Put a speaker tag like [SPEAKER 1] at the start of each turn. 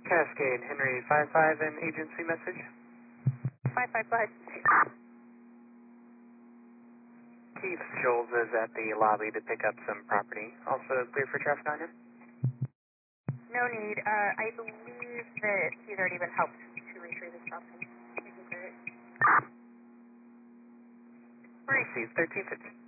[SPEAKER 1] Cascade, Henry 55, an agency message.
[SPEAKER 2] 55, go ahead.
[SPEAKER 1] Keith Scholes is at the lobby to pick up some property. Also clear for traffic on him?
[SPEAKER 2] No need. I believe that he's already been helped to retrieve his property. We can clear it.
[SPEAKER 1] Received 1350.